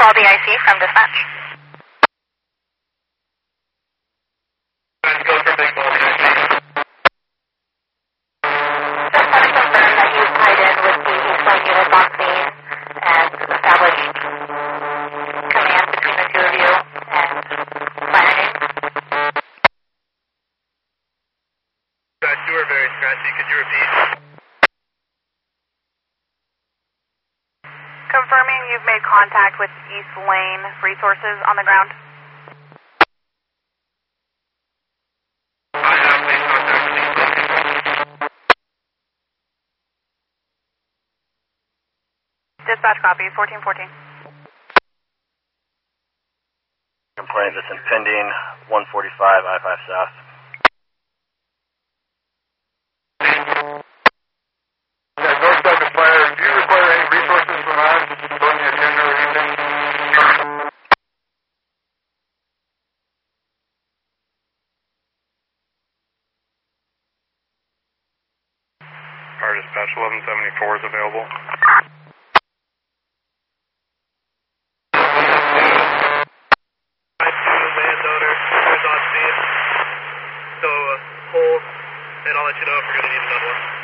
call the IC from dispatch. Let's go for big ball, IC. Just want to confirm that you tied in with the Eastland units on scene and established command between the two of you and fire name. You are very scratchy. Could you repeat? Confirming you've made contact with East Lane Resources on the ground. I have made contact with East Lane. Dispatch copy, 1414. Complaint that's impending, 145 I-5 South. Northside to fire. Do you require any resources from us? Going to agenda or anything? Our dispatch 1174 is available. Landowner is on scene. So hold, and I'll let you know if we're going to need another one.